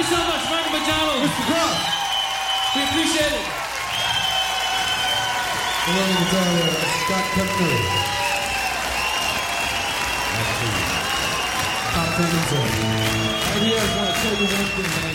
so much, Michael McDonald. Mr. Cross. We appreciate it. Hello, Natalia. Scott Kepner. Top 10 inside. Right here, I want to tell you one thing, man.